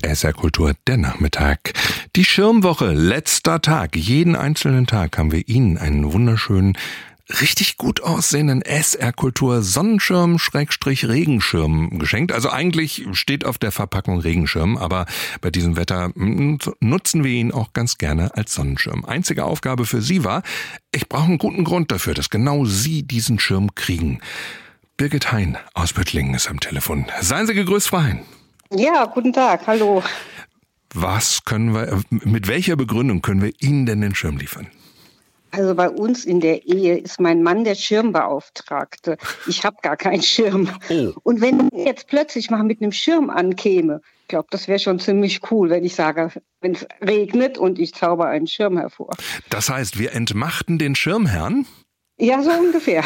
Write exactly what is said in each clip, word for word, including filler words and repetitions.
S R Kultur, der Nachmittag. Die Schirmwoche, letzter Tag. Jeden einzelnen Tag haben wir Ihnen einen wunderschönen, richtig gut aussehenden S R Kultur Sonnenschirm Schrägstrich Regenschirm geschenkt. Also eigentlich steht auf der Verpackung Regenschirm, aber bei diesem Wetter nutzen wir ihn auch ganz gerne als Sonnenschirm. Einzige Aufgabe für Sie war, ich brauche einen guten Grund dafür, dass genau Sie diesen Schirm kriegen. Birgit Hein aus Böttlingen ist am Telefon. Seien Sie gegrüßt, Frau Hein. Ja, guten Tag, hallo. Was können wir, mit welcher Begründung können wir Ihnen denn den Schirm liefern? Also bei uns in der Ehe ist mein Mann der Schirmbeauftragte. Ich habe gar keinen Schirm. Oh. Und wenn er jetzt plötzlich mal mit einem Schirm ankäme, ich glaube, das wäre schon ziemlich cool, wenn ich sage, wenn es regnet und ich zauber einen Schirm hervor. Das heißt, wir entmachten den Schirmherrn? Ja, so ungefähr.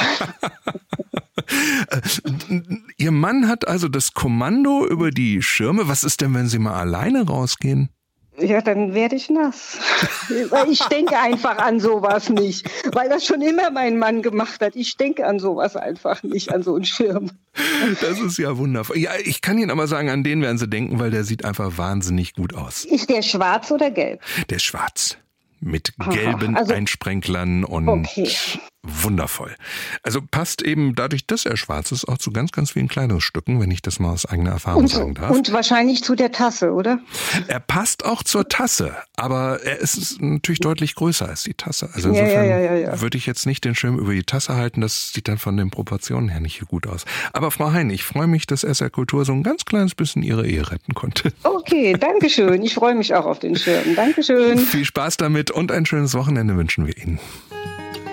Ihr Mann hat also das Kommando über die Schirme. Was ist denn, wenn Sie mal alleine rausgehen? Ja, dann werde ich nass. Weil ich denke einfach an sowas nicht. Weil das schon immer mein Mann gemacht hat. Ich denke an sowas einfach nicht, an so einen Schirm. Das ist ja wundervoll. Ja, ich kann Ihnen aber sagen, an den werden Sie denken, weil der sieht einfach wahnsinnig gut aus. Ist der schwarz oder gelb? Der ist schwarz. Mit gelben Aha, also, Einsprenklern und okay. Wundervoll. Also passt eben dadurch, dass er schwarz ist, auch zu ganz, ganz vielen Kleidungsstücken, wenn ich das mal aus eigener Erfahrung und, sagen darf. Und wahrscheinlich zu der Tasse, oder? Er passt auch zur Tasse, aber er ist natürlich deutlich größer als die Tasse. Also ja, insofern ja, ja, ja. würde ich jetzt nicht den Schirm über die Tasse halten, das sieht dann von den Proportionen her nicht so gut aus. Aber Frau Hein, ich freue mich, dass S R Kultur so ein ganz kleines bisschen Ihre Ehe retten konnte. Okay, danke schön. Ich freue mich auch auf den Schirm. Dankeschön. Viel Spaß damit und ein schönes Wochenende wünschen wir Ihnen.